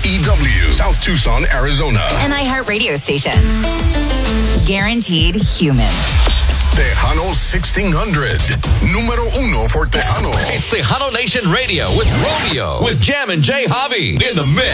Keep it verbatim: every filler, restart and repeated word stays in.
E W, South Tucson, Arizona. An iHeart radio station. Guaranteed human. Tejano sixteen hundred. Número uno for Tejano. It's Tejano Nation Radio with Romeo, with Jam and Jay Javi in the mix.